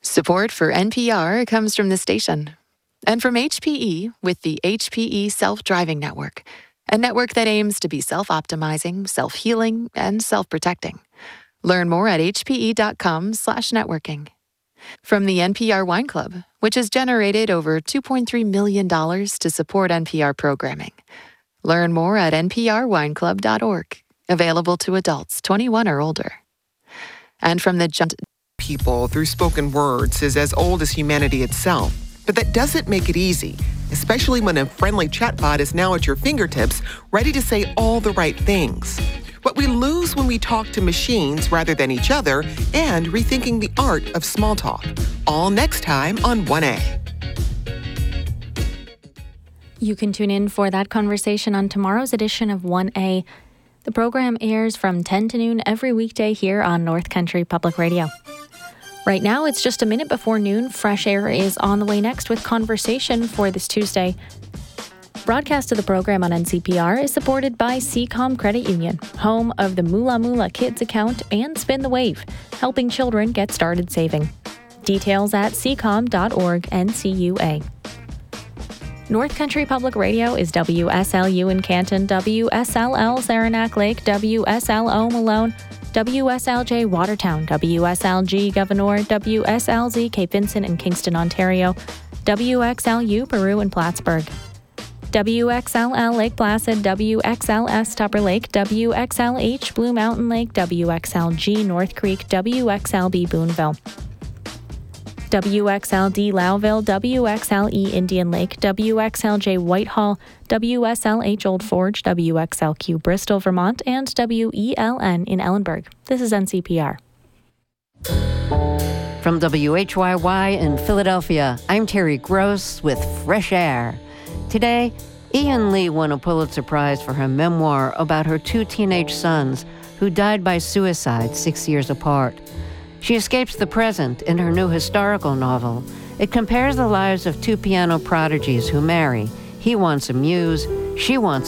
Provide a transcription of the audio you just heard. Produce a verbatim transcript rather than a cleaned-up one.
Support for N P R comes from the station and from H P E with the H P E Self-Driving Network, a network that aims to be self-optimizing, self-healing, and self-protecting. Learn more at hpe.com slash networking. From the N P R Wine Club, which has generated over two point three million dollars to support N P R programming. Learn more at n p r wine club dot org. Available to adults twenty-one or older. And from the John people through spoken words is as old as humanity itself. But that doesn't make it easy, especially when a friendly chatbot is now at your fingertips, ready to say all the right things. What we lose when we talk to machines rather than each other, and rethinking the art of small talk. All next time on one A. You can tune in for that conversation on tomorrow's edition of one A. The program airs from ten to noon every weekday here on North Country Public Radio. Right now, it's just a minute before noon. Fresh Air is on the way next with conversation for this Tuesday. Broadcast of the program on N C P R is supported by C COM Credit Union, home of the Moola Moola Kids account and Spin the Wave, helping children get started saving. Details at c com dot org N C U A. North Country Public Radio is W S L U in Canton, W S L L Saranac Lake, W S L O Malone, W S L J Watertown, W S L G Gouverneur, W S L Z Cape Vincent and Kingston, Ontario, W X L U Peru and Plattsburgh, W X L L Lake Placid, W X L S Tupper Lake, W X L H Blue Mountain Lake, W X L G North Creek, W X L B Boonville, W X L D Lowville, W X L E Indian Lake, W X L J Whitehall, W S L H Old Forge, W X L Q Bristol, Vermont, and W E L N in Ellenburg. This is N C P R. From W H Y Y in Philadelphia, I'm Terry Gross with Fresh Air. Today, Ian Lee won a Pulitzer Prize for her memoir about her two teenage sons who died by suicide six years apart. She escapes the present in her new historical novel. It compares the lives of two piano prodigies who marry. He wants a muse, she wants